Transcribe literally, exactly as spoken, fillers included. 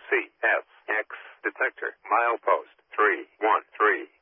C S X detector. Milepost three one three.